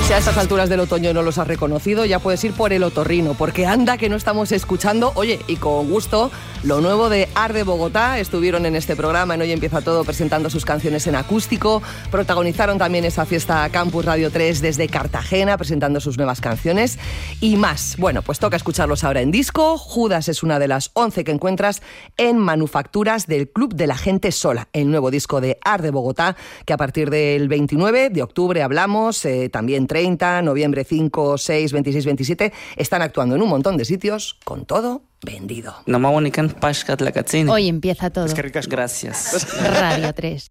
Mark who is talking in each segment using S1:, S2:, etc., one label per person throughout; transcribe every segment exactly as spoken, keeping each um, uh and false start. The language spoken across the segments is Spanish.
S1: Si a estas alturas del otoño no los has reconocido, ya puedes ir por el otorrino, porque anda que no estamos escuchando, oye, y con gusto, lo nuevo de Arde Bogotá. Estuvieron en este programa en Hoy Empieza Todo presentando sus canciones en acústico, protagonizaron también esa fiesta Campus Radio tres desde Cartagena presentando sus nuevas canciones y más. Bueno, pues toca escucharlos ahora en disco. Judas es una de las once que encuentras en Manufacturas del Club de la Gente Sola, el nuevo disco de Arde Bogotá, que a partir del veintinueve de octubre hablamos, eh, también treinta, noviembre cinco, seis, veintiséis, veintisiete, están actuando en un montón de sitios con todo vendido.
S2: Hoy empieza todo.
S3: Gracias.
S2: Radio tres.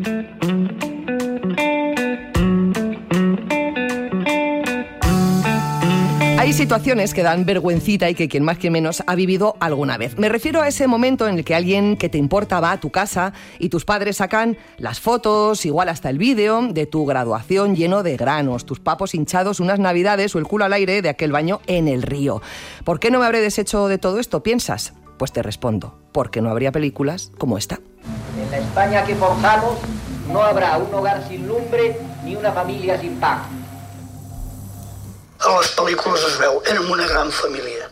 S1: Hay situaciones que dan vergüencita y que quien más que menos ha vivido alguna vez. Me refiero a ese momento en el que alguien que te importa va a tu casa y tus padres sacan las fotos, igual hasta el vídeo, de tu graduación lleno de granos, tus papos hinchados, unas navidades o el culo al aire de aquel baño en el río. ¿Por qué no me habré deshecho de todo esto? ¿Piensas? Pues te respondo, porque no habría películas como esta.
S4: En la España que forjamos no habrá un hogar sin lumbre ni una familia sin pan.
S5: A les pel·lícules es veu, érem una gran família.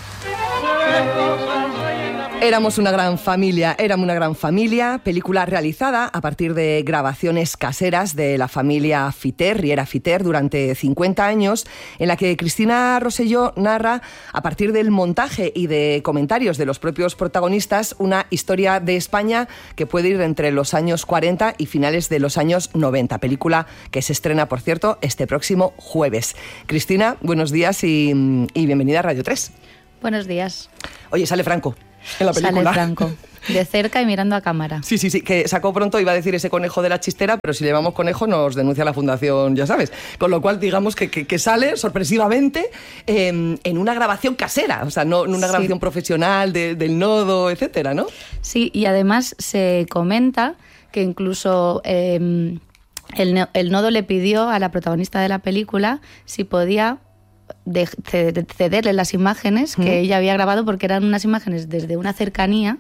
S1: Éramos una gran familia, éramos una gran familia, película realizada a partir de grabaciones caseras de la familia Fiter, Riera Fiter, durante cincuenta años, en la que Cristina Rosselló narra, a partir del montaje y de comentarios de los propios protagonistas, una historia de España que puede ir entre los años cuarenta y finales de los años noventa. Película que se estrena, por cierto, este próximo jueves. Cristina, buenos días y, y bienvenida a Radio tres.
S2: Buenos días.
S1: Oye, sale Franco en la película.
S2: Sale Franco, de cerca y mirando a cámara.
S1: Sí, sí, sí, que sacó pronto, iba a decir ese conejo de la chistera, pero si le llamamos conejo nos denuncia la fundación, ya sabes. Con lo cual, digamos que, que, que sale sorpresivamente eh, en una grabación casera, o sea, no en una grabación sí. profesional de, del nodo, etcétera, ¿no?
S2: Sí, y además se comenta que incluso eh, el, el nodo le pidió a la protagonista de la película si podía de cederle las imágenes que mm. ella había grabado, porque eran unas imágenes desde una cercanía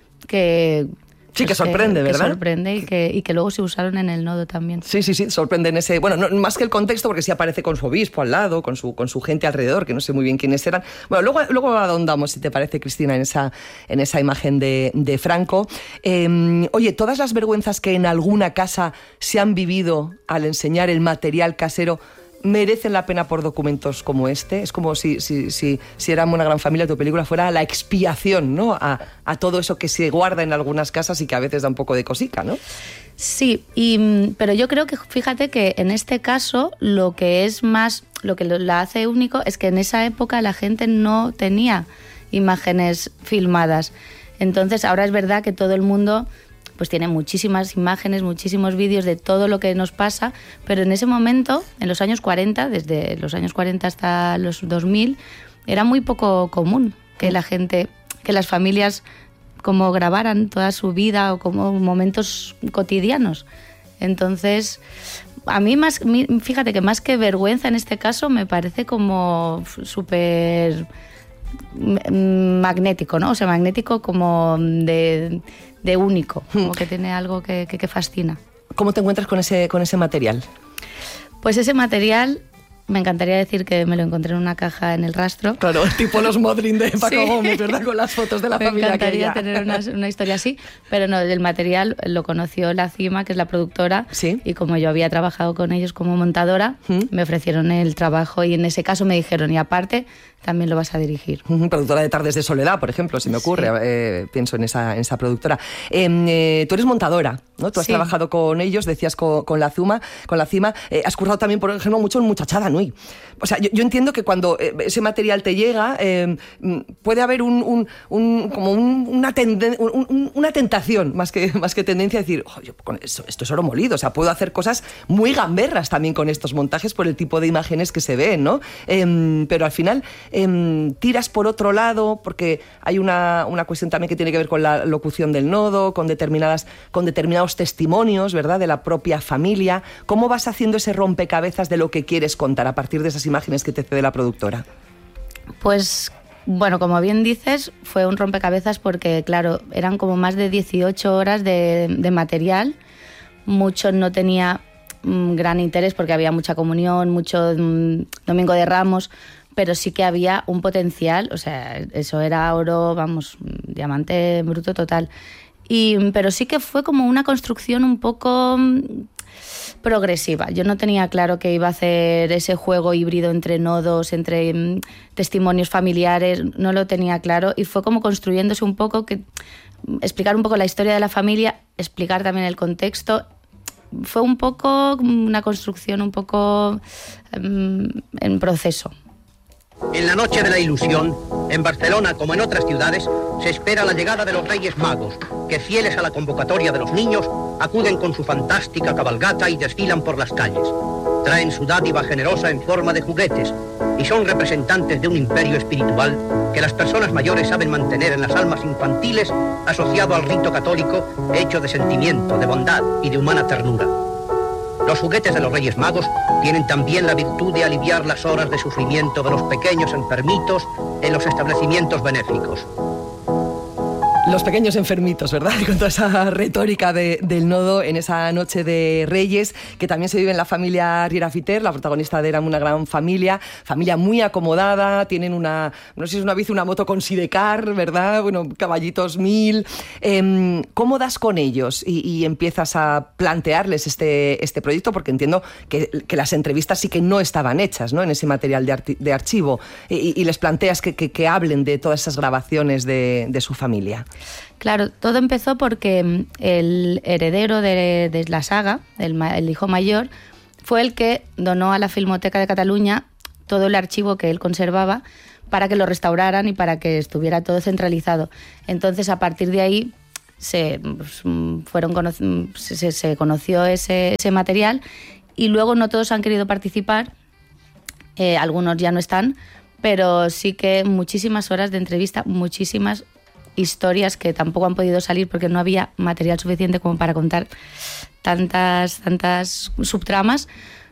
S2: que...
S1: Sí, que sorprende,
S2: que,
S1: ¿verdad?
S2: Que sorprende y que, y que luego se usaron en el nodo también.
S1: Sí, sí, sí, sorprende en ese... Bueno, no, más que el contexto, porque sí aparece con su obispo al lado, con su, con su gente alrededor, que no sé muy bien quiénes eran. Bueno, luego, luego ahondamos, si te parece, Cristina, en esa, en esa imagen de, de Franco. Eh, oye, todas las vergüenzas que en alguna casa se han vivido al enseñar el material casero merecen la pena por documentos como este. Es como si, si, si, si éramos una gran familia, tu película fuera la expiación, ¿no? A, a todo eso que se guarda en algunas casas y que a veces da un poco de cosica, ¿no?
S2: Sí, y, pero yo creo que, fíjate que en este caso lo que es más, lo que la hace único es que en esa época la gente no tenía imágenes filmadas. Entonces ahora es verdad que todo el mundo pues tiene muchísimas imágenes, muchísimos vídeos de todo lo que nos pasa, pero en ese momento, en los años cuarenta, desde los años cuarenta hasta los dos mil, era muy poco común que la gente, que las familias como grabaran toda su vida o como momentos cotidianos. Entonces, a mí más, fíjate que más que vergüenza en este caso, me parece como súper magnético, ¿no? O sea, magnético como de, de único, como que tiene algo que, que, que fascina.
S1: ¿Cómo te encuentras con ese, con ese material?
S2: Pues ese material, me encantaría decir que me lo encontré en una caja en el rastro.
S1: Claro, tipo los Modrin de Paco sí. Gómez, ¿verdad? Con las fotos de la
S2: me
S1: familia.
S2: Me encantaría
S1: que
S2: tener una, una historia así, pero no, el material lo conoció La Cima, que es la productora,
S1: ¿sí?
S2: Y como yo había trabajado con ellos como montadora, ¿Mm? me ofrecieron el trabajo y en ese caso me dijeron, y aparte también lo vas a dirigir.
S1: Productora de Tardes de Soledad, por ejemplo, si me ocurre, sí. eh, pienso en esa, en esa productora. Eh, eh, tú eres montadora, ¿no? Tú has sí. trabajado con ellos, decías con, con la Zuma, con la Cima, eh, has currado también, por ejemplo, mucho en Muchachada Nui. O sea, yo, yo entiendo que cuando eh, ese material te llega, eh, puede haber un, un, un, como un, una, tenden, un, un, una tentación, más que, más que tendencia a decir, oh, yo, con esto, esto es oro molido, o sea, puedo hacer cosas muy gamberras también con estos montajes por el tipo de imágenes que se ven, ¿no? Eh, pero al final eh, tiras por otro lado, porque hay una, una cuestión también que tiene que ver con la locución del nodo, con, determinadas, con determinados testimonios, ¿verdad?, de la propia familia. ¿Cómo vas haciendo ese rompecabezas de lo que quieres contar a partir de esas imágenes que te cede la productora?
S2: Pues, bueno, como bien dices, fue un rompecabezas porque, claro, eran como más de dieciocho horas de, de material. Mucho no tenía mm, gran interés porque había mucha comunión, mucho mm, Domingo de Ramos, pero sí que había un potencial, o sea, eso era oro, vamos, diamante bruto total. Y, pero sí que fue como una construcción un poco progresiva. Yo no tenía claro que iba a hacer ese juego híbrido entre nodos, entre mm, testimonios familiares, no lo tenía claro, y fue como construyéndose un poco, que explicar un poco la historia de la familia, explicar también el contexto. Fue un poco una construcción un poco um, en proceso.
S3: En la noche de la ilusión, en Barcelona como en otras ciudades, se espera la llegada de los Reyes Magos, que fieles a la convocatoria de los niños, acuden con su fantástica cabalgata y desfilan por las calles. Traen su dádiva generosa en forma de juguetes y son representantes de un imperio espiritual que las personas mayores saben mantener en las almas infantiles, asociado al rito católico, hecho de sentimiento, de bondad y de humana ternura. Los juguetes de los Reyes Magos tienen también la virtud de aliviar las horas de sufrimiento de los pequeños enfermitos en los establecimientos benéficos.
S1: Los pequeños enfermitos, ¿verdad? Con toda esa retórica de, del nodo en esa noche de Reyes, que también se vive en la familia Riera Fiter. La protagonista de Éramos una gran familia, familia muy acomodada, tienen una, no sé si es una bici, una moto con sidecar, ¿verdad? Bueno, caballitos mil. Eh, ¿Cómo das con ellos y, y empiezas a plantearles este, este proyecto? Porque entiendo que, que las entrevistas sí que no estaban hechas, ¿no? En ese material de, arti- de archivo, y, y les planteas que, que, que hablen de todas esas grabaciones de, de su familia.
S2: Claro, todo empezó porque el heredero de, de la saga, el, el hijo mayor, fue el que donó a la Filmoteca de Cataluña todo el archivo que él conservaba para que lo restauraran y para que estuviera todo centralizado. Entonces, a partir de ahí se, pues, fueron, se, se conoció ese, ese material, y luego no todos han querido participar, eh, algunos ya no están, pero sí que muchísimas horas de entrevista, muchísimas historias que tampoco han podido salir porque no había material suficiente como para contar tantas tantas subtramas,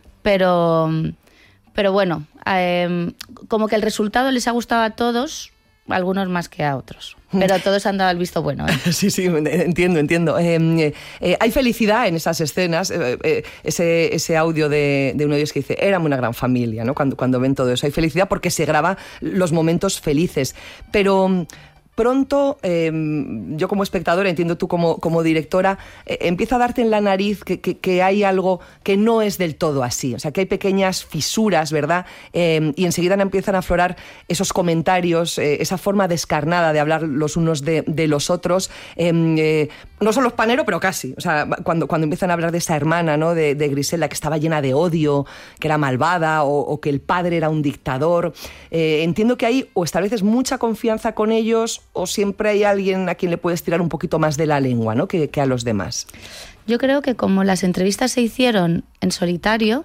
S2: pero pero bueno, eh, como que el resultado les ha gustado a todos, algunos más que a otros, pero todos han dado el visto bueno, ¿eh?
S1: Sí, sí, entiendo, entiendo. Eh, eh, hay felicidad en esas escenas, eh, eh, ese, ese audio de, de uno de ellos que dice, éramos una gran familia, ¿no? Cuando, cuando ven todo eso, hay felicidad porque se graba los momentos felices, pero pronto, eh, yo como espectadora, entiendo tú como, como directora, eh, empieza a darte en la nariz que, que, que hay algo que no es del todo así, o sea, que hay pequeñas fisuras, ¿verdad? Eh, y enseguida empiezan a aflorar esos comentarios, eh, esa forma descarnada de hablar los unos de, de los otros, eh, eh, no son los Panero, pero casi, o sea, cuando, cuando empiezan a hablar de esa hermana, ¿no? de, de Griselda, que estaba llena de odio, que era malvada, o, o que el padre era un dictador, eh, entiendo que ahí o estableces mucha confianza con ellos, o siempre hay alguien a quien le puedes tirar un poquito más de la lengua, ¿no? que, que a los demás.
S2: Yo creo que como las entrevistas se hicieron en solitario,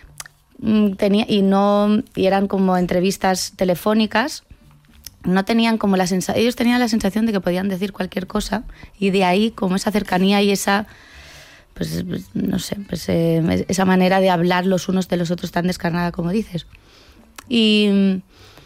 S2: tenía, y no y eran como entrevistas telefónicas, no tenían como la sensación, ellos tenían la sensación de que podían decir cualquier cosa, y de ahí como esa cercanía y esa, pues no sé, pues eh, esa manera de hablar los unos de los otros tan descarnada como dices. Y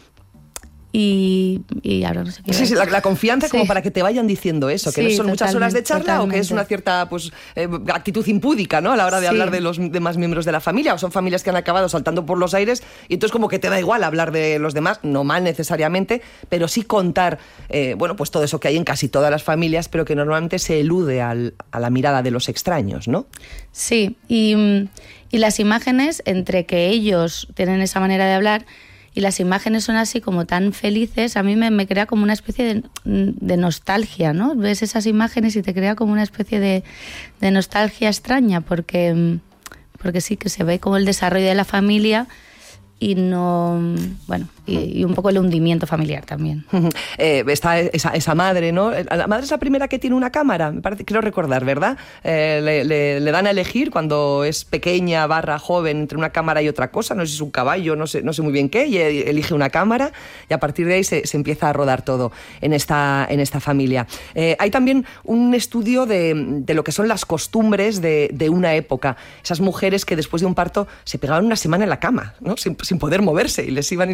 S2: Y, y ahora no sé qué.
S1: Sí, sí, la, la confianza sí. Como para que te vayan diciendo eso, que sí, no son muchas horas de charla totalmente. O que es una cierta pues, eh, actitud impúdica, ¿no? A la hora de sí. hablar de los demás miembros de la familia, o son familias que han acabado saltando por los aires y entonces como que te da igual hablar de los demás, no mal necesariamente, pero sí contar, eh, bueno, pues todo eso que hay en casi todas las familias, pero que normalmente se elude al, a la mirada de los extraños, ¿no? Sí, y, y las imágenes, entre que ellos tienen esa manera de hablar y las imágenes son así como tan felices, a mí me, me crea como una especie de, de nostalgia, ¿no? Ves esas imágenes y te crea como una especie de, de nostalgia extraña, porque, porque sí que se ve como el desarrollo de la familia y no, bueno, y, y un poco el hundimiento familiar también. Eh, está esa, esa madre, ¿no? La madre es la primera que tiene una cámara, me parece, creo recordar, ¿verdad? Eh, le, le, le dan a elegir cuando es pequeña, barra joven, entre una cámara y otra cosa, no sé si es un caballo, no sé, no sé muy bien qué, y elige una cámara y a partir de ahí se, se empieza a rodar todo en esta, en esta familia. Eh, hay también un estudio de, de lo que son las costumbres de, de una época, esas mujeres que después de un parto se pegaban una semana en la cama, ¿no? Sin, sin poder moverse, y les iban y le,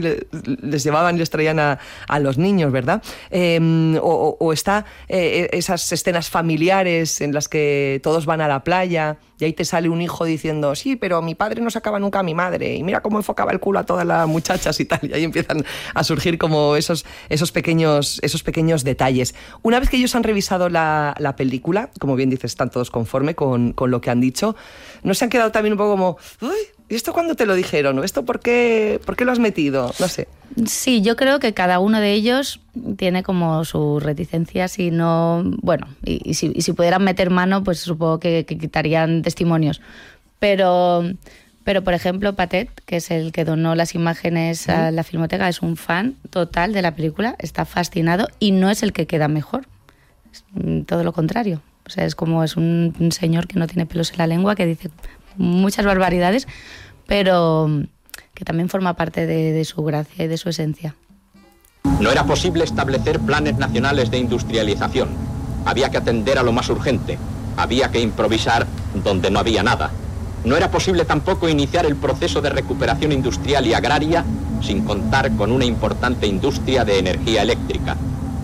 S1: les llevaban y les traían a, a los niños, ¿verdad? Eh, o, o está eh, esas escenas familiares en las que todos van a la playa y ahí te sale un hijo diciendo, sí, pero mi padre no sacaba nunca a mi madre, y mira cómo enfocaba el culo a todas las muchachas y tal, y ahí empiezan a surgir como esos, esos, pequeños, esos pequeños detalles. Una vez que ellos han revisado la, la película, como bien dices, están todos conforme con, con lo que han dicho, ¿no se han quedado también un poco como, uy, ¿y esto cuándo te lo dijeron? ¿Esto por qué, por qué lo has metido? No sé.
S2: Sí, yo creo que cada uno de ellos tiene como sus reticencias y no... Bueno, y, y, si, y si pudieran meter mano, pues supongo que, que quitarían testimonios. Pero, pero, por ejemplo, Patet, que es el que donó las imágenes a la Filmoteca, es un fan total de la película, está fascinado y no es el que queda mejor. Es todo lo contrario. O sea, es como es un, un señor que no tiene pelos en la lengua, que dice muchas barbaridades, pero que también forma parte de, de su gracia y de su esencia.
S6: No era posible establecer planes nacionales de industrialización. Había que atender a lo más urgente. Había que improvisar donde no había nada. No era posible tampoco iniciar el proceso de recuperación industrial y agraria sin contar con una importante industria de energía eléctrica.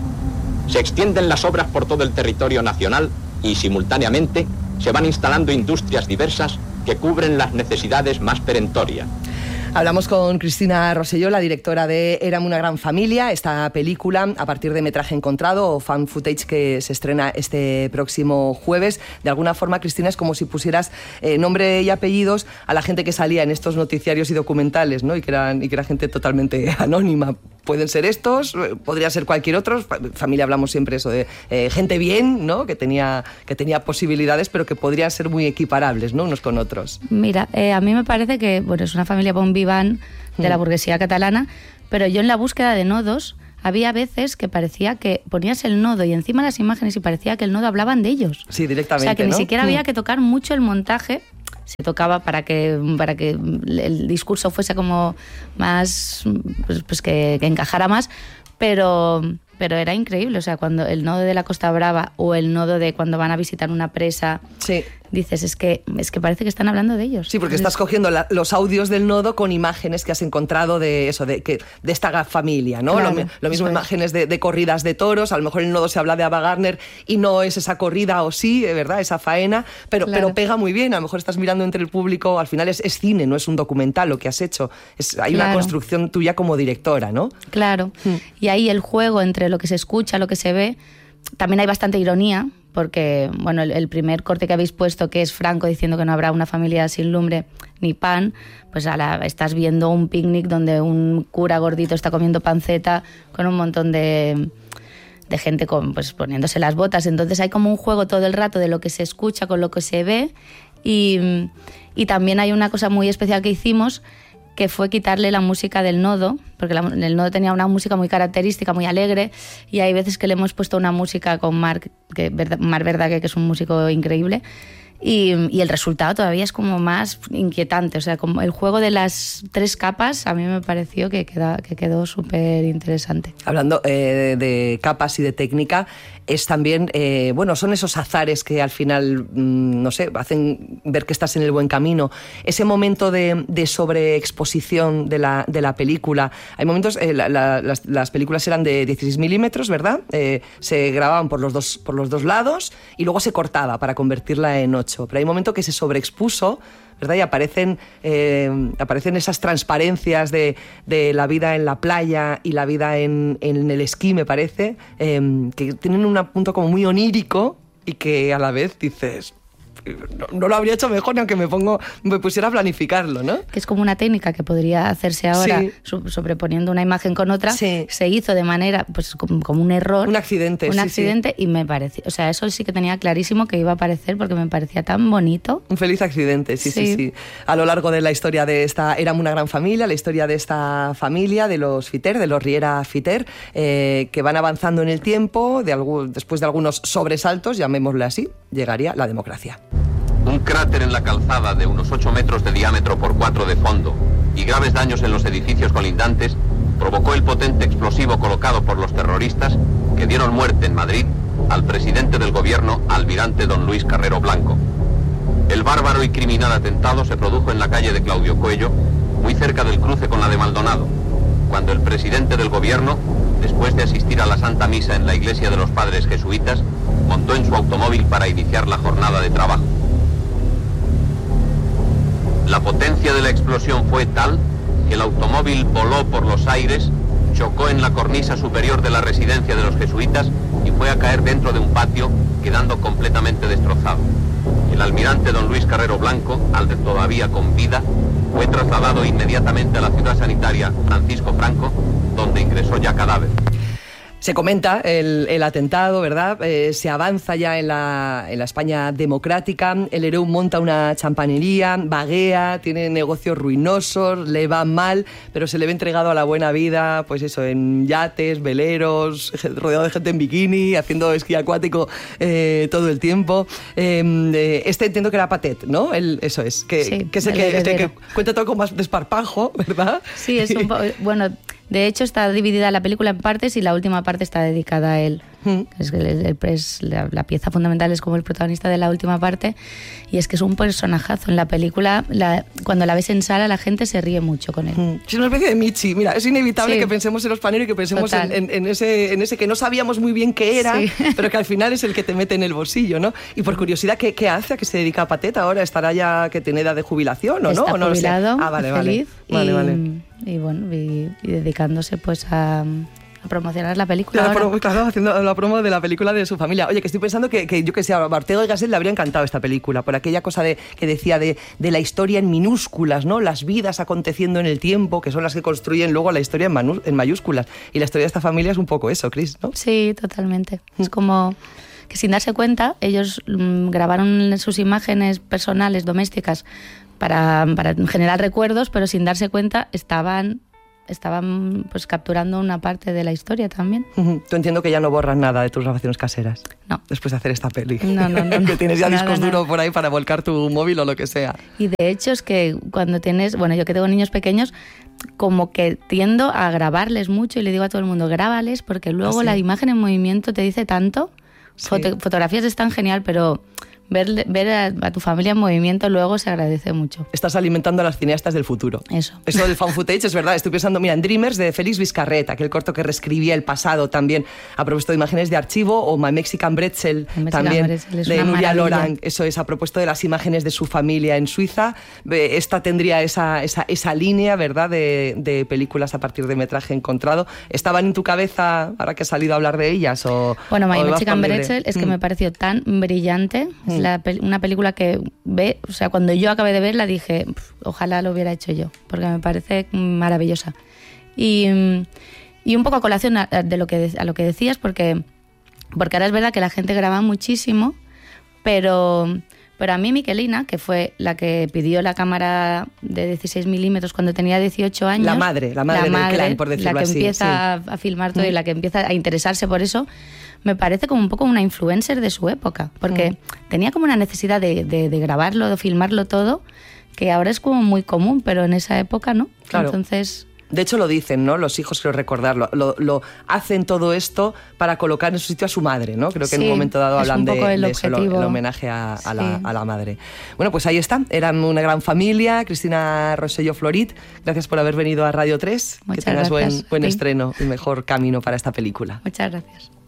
S6: Se extienden las obras por todo el territorio nacional y, simultáneamente, se van instalando industrias diversas que cubren las necesidades más perentorias.
S1: Hablamos con Cristina Rosselló, la directora de Éramos una gran familia, esta película a partir de metraje encontrado o fan footage que se estrena este próximo jueves. De alguna forma, Cristina, es como si pusieras eh, nombre y apellidos a la gente que salía en estos noticiarios y documentales, ¿no? Y que eran, y que era gente totalmente anónima. Pueden ser estos, podría ser cualquier otro. Familia, hablamos siempre eso de eh, gente bien, ¿no? Que tenía, que tenía posibilidades, pero que podrían ser muy equiparables, ¿no? Unos con otros.
S2: Mira, eh, a mí me parece que, bueno, es una familia bon vivant de la burguesía catalana, pero yo en la búsqueda de nodos había veces que parecía que ponías el nodo y encima las imágenes y parecía que el nodo hablaban de ellos.
S1: Sí, directamente,
S2: o sea, que
S1: ¿no?
S2: Ni siquiera había que tocar mucho el montaje. Se tocaba para que para que el discurso fuese como más, pues, pues que, que encajara más, pero pero era increíble. O sea, cuando el nodo de la Costa Brava o el nodo de cuando van a visitar una presa,
S1: sí,
S2: dices, es que es que parece que están hablando de ellos.
S1: Sí, porque estás cogiendo la, los audios del nodo con imágenes que has encontrado de eso, de, que, de esta familia, ¿no?
S2: Claro,
S1: lo, lo mismo imágenes de, de corridas de toros, a lo mejor el nodo se habla de Ava Gardner y no es esa corrida o sí, ¿verdad? Esa faena, pero,
S2: claro.
S1: pero pega muy bien, a lo mejor estás mirando entre el público, al final es, es cine, no es un documental lo que has hecho, es, hay claro. una construcción tuya como directora, ¿no?
S2: Claro, hmm. y ahí el juego entre lo que se escucha, lo que se ve, también hay bastante ironía, porque bueno, el, el primer corte que habéis puesto, que es Franco diciendo que no habrá una familia sin lumbre ni pan, pues a la, estás viendo un picnic donde un cura gordito está comiendo panceta con un montón de, de gente con, pues, poniéndose las botas. Entonces hay como un juego todo el rato de lo que se escucha con lo que se ve y, y también hay una cosa muy especial que hicimos, que fue quitarle la música del nodo, porque la, el nodo tenía una música muy característica, muy alegre, y hay veces que le hemos puesto una música con Marc, que, Marc Verdaguer, que es un músico increíble, y, y el resultado todavía es como más inquietante. O sea, como el juego de las tres capas a mí me pareció que, queda, que quedó súper interesante.
S1: Hablando eh, de capas y de técnica, es también, eh, bueno, son esos azares que al final, mmm, no sé, hacen ver que estás en el buen camino. Ese momento de, de sobreexposición de la, de la película. Hay momentos, eh, la, la, las, las películas eran de dieciséis milímetros, ¿verdad? Eh, se grababan por los, dos, por los dos lados y luego se cortaba para convertirla en ocho. Pero hay un momento que se sobreexpuso, ¿verdad? Y aparecen, eh, aparecen esas transparencias de, de la vida en la playa y la vida en, en el esquí, me parece, eh, que tienen un punto como muy onírico y que a la vez dices... No, no lo habría hecho mejor ni aunque me pongo me pusiera a planificarlo, ¿no?
S2: Que es como una técnica que podría hacerse ahora, sí, sobreponiendo una imagen con otra. Sí. Se hizo de manera, pues como, como un error.
S1: Un accidente.
S2: Un
S1: sí,
S2: accidente
S1: sí.
S2: Y me pareció, o sea, eso sí que tenía clarísimo que iba a aparecer porque me parecía tan bonito.
S1: Un feliz accidente, sí, sí, sí. sí. A lo largo de la historia de esta, éramos una gran familia, la historia de esta familia, de los Fiter, de los Riera Fiter, eh, que van avanzando en el tiempo, de algún, después de algunos sobresaltos, llamémosle así, llegaría la democracia.
S7: Un cráter en la calzada de unos ocho metros de diámetro por cuatro de fondo y graves daños en los edificios colindantes provocó el potente explosivo colocado por los terroristas que dieron muerte en Madrid al presidente del gobierno, almirante don Luis Carrero Blanco. El bárbaro y criminal atentado se produjo en la calle de Claudio Coello, muy cerca del cruce con la de Maldonado. cuando el presidente del gobierno, después de asistir a la Santa Misa en la iglesia de los padres jesuitas, montó en su automóvil para iniciar la jornada de trabajo. La potencia de la explosión fue tal que el automóvil voló por los aires, chocó en la cornisa superior de la residencia de los jesuitas y fue a caer dentro de un patio, quedando completamente destrozado. El almirante don Luis Carrero Blanco, al de todavía con vida, fue trasladado inmediatamente a la ciudad sanitaria Francisco Franco, donde ingresó ya cadáver.
S1: Se comenta el, el atentado, ¿verdad? Eh, se avanza ya en la, en la España democrática. El Hereu monta una champanería, vaguea, tiene negocios ruinosos, le va mal, pero se le ve entregado a la buena vida, pues eso, en yates, veleros, rodeado de gente en bikini, haciendo esquí acuático eh, todo el tiempo. Eh, este entiendo que era Patet, ¿no? El, eso es, que,
S2: sí,
S1: que es el, el que, este que cuenta todo con más desparpajo, ¿verdad?
S2: Sí, es un poco... Bueno, de hecho está dividida la película en partes y la última parte está dedicada a él. Mm. Es, el, es la, la pieza fundamental es como el protagonista de la última parte, y es que es un personajazo. En la película, la, cuando la ves en sala, la gente se ríe mucho con él. Mm.
S1: Es una especie de Michi. Mira, es inevitable sí. que pensemos en los paneros y que pensemos en, en, en, ese, en ese que no sabíamos muy bien qué era, sí. pero que al final es el que te mete en el bolsillo, ¿no? Y por curiosidad, ¿qué, qué hace? ¿A qué se dedica Patet ahora? ¿Estará ya que tiene edad de jubilación o
S2: Está
S1: no? ¿O no
S2: jubilado,
S1: lo sé? Ah, vale,
S2: feliz
S1: vale.
S2: Y,
S1: vale, vale.
S2: y bueno, y, y dedicándose pues a... a promocionar la película.
S1: La promo, claro, haciendo la promo de la película de su familia. Oye, que estoy pensando que, que yo que sé, a Ortega y Gasset le habría encantado esta película, por aquella cosa de, que decía de, de la historia en minúsculas, ¿no? Las vidas aconteciendo en el tiempo, que son las que construyen luego la historia en, manu, en mayúsculas. Y la historia de esta familia es un poco eso, Cris, ¿no?
S2: Sí, totalmente. Mm. Es como que sin darse cuenta, ellos mmm, grabaron sus imágenes personales, domésticas, para, para generar recuerdos, pero sin darse cuenta estaban... estaban pues capturando una parte de la historia también.
S1: Uh-huh. Tú entiendo que ya no borras nada de tus grabaciones caseras.
S2: No.
S1: Después de hacer esta peli.
S2: No, no, no.
S1: que tienes ya nada, discos
S2: nada.
S1: duros por ahí para volcar tu móvil o lo que sea.
S2: Y de hecho es que cuando tienes, bueno, yo que tengo niños pequeños, como que tiendo a grabarles mucho y le digo a todo el mundo, grábales, porque luego ¿Ah, sí? la imagen en movimiento te dice tanto. Sí. Foto- fotografías están genial, pero... Ver, ver a, a tu familia en movimiento luego se agradece mucho.
S1: Estás alimentando a las cineastas del futuro.
S2: Eso.
S1: Eso del fan footage es verdad. Estoy pensando, mira, en Dreamers de Félix Vizcarret, aquel corto que reescribía el pasado también a propósito de imágenes de archivo, o My Mexican Bretzel
S2: Mexican
S1: también
S2: Bretzel
S1: de Nuria Lorang. Eso es, a propósito de las imágenes de su familia en Suiza. Esta tendría esa, esa, esa línea, ¿verdad?, de, de películas a partir de metraje encontrado. ¿Estaban en tu cabeza ahora que has salido a hablar de ellas? O,
S2: bueno, My
S1: o
S2: Mexican Bretzel es que mm. me pareció tan brillante. Mm. Es la, una película que ve, o sea, cuando yo acabé de verla dije, ojalá lo hubiera hecho yo, porque me parece maravillosa. Y, y un poco a colación a, de lo que, a lo que decías, porque, porque ahora es verdad que la gente graba muchísimo, pero, pero a mí Miquelina, que fue la que pidió la cámara de dieciséis milímetros cuando tenía dieciocho años...
S1: La madre, la madre, la madre del clan, por decirlo así.
S2: La que empieza
S1: sí.
S2: a, a filmar todo mm. y la que empieza a interesarse por eso... me parece como un poco una influencer de su época, porque mm. tenía como una necesidad de, de, de grabarlo, de filmarlo todo, que ahora es como muy común, pero en esa época no.
S1: Claro.
S2: Entonces...
S1: De hecho lo dicen, ¿no? Los hijos, quiero recordarlo, lo, lo hacen todo esto para colocar en su sitio a su madre, ¿no? Creo que sí, en un momento dado hablan de, de eso, el, el homenaje a, a, sí. la, a la madre. Bueno, pues ahí está, eran una gran familia. Cristina Rosselló Florit, gracias por haber venido a Radio tres.
S2: Muchas
S1: que tengas
S2: gracias.
S1: buen, buen estreno y mejor camino para esta película.
S2: Muchas gracias.